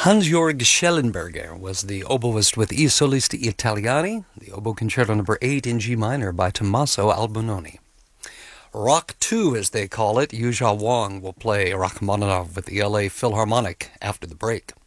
Hans-Georg Schellenberger was the oboist with I Solisti Italiani, the Oboe Concerto No. 8 in G minor by Tommaso Albinoni. Rock 2, as they call it, Yuzha Wang will play Rachmaninoff with the LA Philharmonic after the break.